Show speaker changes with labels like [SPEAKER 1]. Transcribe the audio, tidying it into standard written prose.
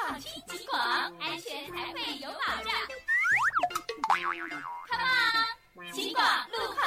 [SPEAKER 1] 听警广，安全才会有保障。Come on， 警广路况。